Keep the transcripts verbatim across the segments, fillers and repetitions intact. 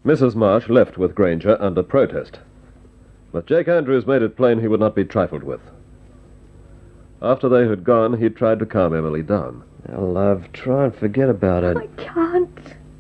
Missus Marsh left with Granger under protest. But Jake Andrews made it plain he would not be trifled with. After they had gone, he tried to calm Emily down. Now, love, try and forget about it. I can't.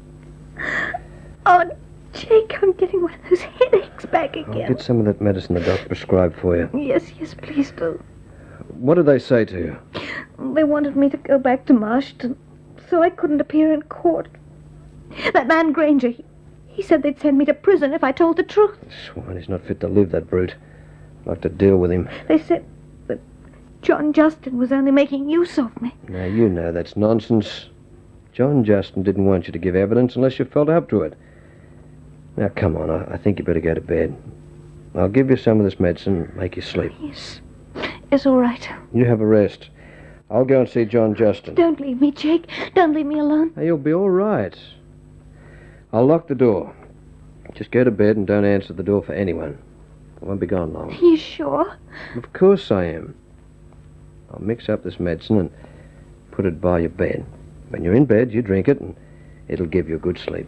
Oh, Jake, I'm getting one of those headaches back again. I'll get some of that medicine the doc prescribed for you. Yes, yes, please do. What did they say to you? They wanted me to go back to Marston, so I couldn't appear in court. That man Granger, he, he said they'd send me to prison if I told the truth. Swine, he's not fit to live, that brute. I'd like to deal with him. They said that John Justin was only making use of me. Now, you know that's nonsense. John Justin didn't want you to give evidence unless you felt up to it. Now, come on, I, I think you better go to bed. I'll give you some of this medicine and make you sleep. Yes. It's all right. You have a rest. I'll go and see John Justin. Don't leave me, Jake. Don't leave me alone. Now, you'll be all right. I'll lock the door. Just go to bed and don't answer the door for anyone. I won't be gone long. You sure? Of course I am. I'll mix up this medicine and put it by your bed. When you're in bed, you drink it and it'll give you a good sleep.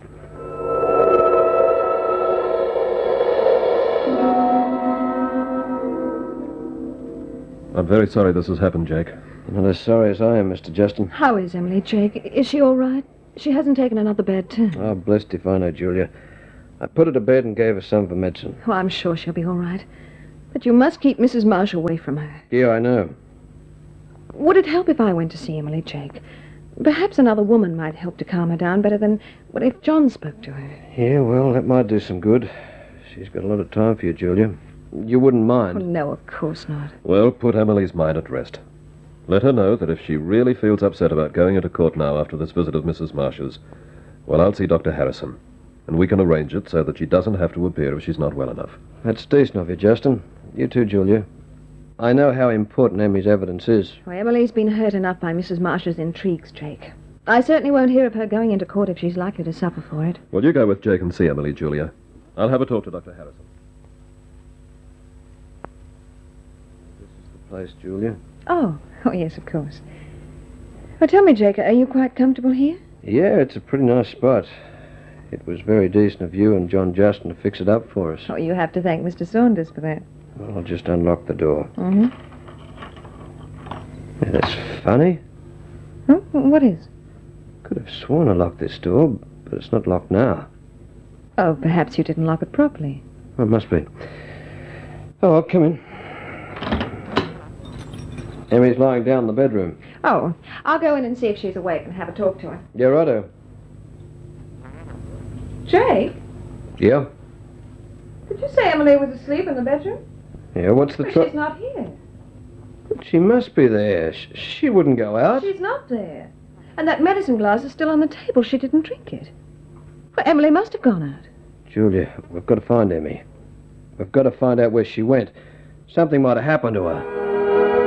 I'm very sorry this has happened, Jake. You're not as sorry as I am, Mister Justin. How is Emily, Jake? Is she all right? She hasn't taken another bed turn. Oh, blessed if I know, Julia. I put her to bed and gave her some for medicine. Oh, I'm sure she'll be all right. But you must keep Missus Marsh away from her. Yeah, I know. Would it help if I went to see Emily, Jake? Perhaps another woman might help to calm her down better than what if John spoke to her. Yeah, well, that might do some good. She's got a lot of time for you, Julia. You wouldn't mind? Oh, no, of course not. Well, put Emily's mind at rest. Let her know that if she really feels upset about going into court now after this visit of Missus Marsh's, well, I'll see Doctor Harrison, and we can arrange it so that she doesn't have to appear if she's not well enough. That's decent of you, Justin. You too, Julia. I know how important Emmy's evidence is. Well, Emily's been hurt enough by Missus Marsh's intrigues, Jake. I certainly won't hear of her going into court if she's likely to suffer for it. Well, you go with Jake and see Emily, Julia. I'll have a talk to Doctor Harrison. This is the place, Julia. Oh, oh yes, of course. Well, tell me, Jake, are you quite comfortable here? Yeah, it's a pretty nice spot. It was very decent of you and John Justin to fix it up for us. Oh, you have to thank Mister Saunders for that. Well, I'll just unlock the door. Mm-hmm. Yeah, that's funny. Huh? What is? Could have sworn I locked this door, but it's not locked now. Oh, perhaps you didn't lock it properly. Oh, it must be. Oh, I'll come in. Emmy's lying down in the bedroom. Oh, I'll go in and see if she's awake and have a talk to her. Yeah, righto. Jake? Yeah? Did you say Emily was asleep in the bedroom? Yeah, what's the But trouble? she's not here. She must be there. Sh- she wouldn't go out. She's not there. And that medicine glass is still on the table. She didn't drink it. Well, Emily must have gone out. Julia, we've got to find Emmy. We've got to find out where she went. Something might have happened to her.